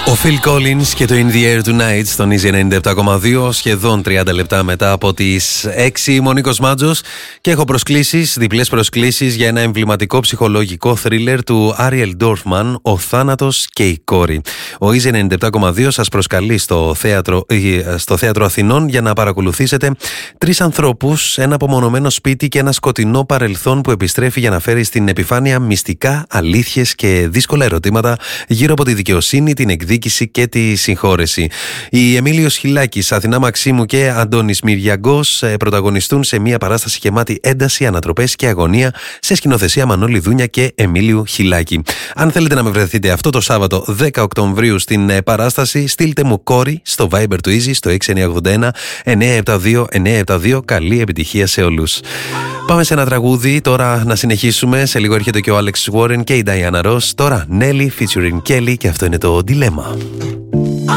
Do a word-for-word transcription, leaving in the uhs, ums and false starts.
Ο Phil Collins και το In the Air Tonight στον Easy ενενήντα επτά κόμμα δύο, σχεδόν τριάντα λεπτά μετά από τις έξι. Είμαι ο Νίκος Μάτζος και έχω προσκλήσεις, διπλές προσκλήσεις για ένα εμβληματικό ψυχολογικό θρίλερ του Άριελ Ντόρφμαν, Ο Θάνατος και η Κόρη. Ο Easy ενενήντα επτά κόμμα δύο σας προσκαλεί στο θέατρο, στο θέατρο Αθηνών για να παρακολουθήσετε τρεις ανθρώπους, ένα απομονωμένο σπίτι και ένα σκοτεινό παρελθόν που επιστρέφει για να φέρει στην επιφάνεια μυστικά, αλήθειες και δύσκολα ερωτήματα γύρω από τη δικαιοσύνη, την εκδίκηση και τη συγχώρεση. Οι Εμίλιος Χιλάκης, Αθηνά Μαξίμου και Αντώνης Μυριαγκός πρωταγωνιστούν σε μια παράσταση γεμάτη ένταση, ανατροπές και αγωνία σε σκηνοθεσία Μανώλη Δούνια και Εμίλιου Χιλάκη. Αν θέλετε να με βρεθείτε αυτό το Σάββατο δέκα Οκτωβρίου στην παράσταση, στείλτε μου κόρη στο Viber του Easy στο έξι εννιά ογδόντα ένα εννιά επτά δύο εννιά επτά δύο. Καλή επιτυχία σε όλους. Πάμε σε ένα τραγούδι τώρα να συνεχίσουμε. Σε λίγο έρχεται και ο Alex Warren και η Diana Ross. Τώρα Nelly featuring Kelly και αυτό είναι το Dilemma.